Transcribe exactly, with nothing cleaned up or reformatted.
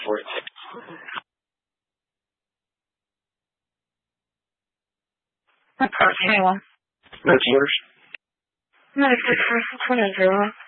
forty-six. What part? twenty-one. That's yours. ninety-six, twenty-zero.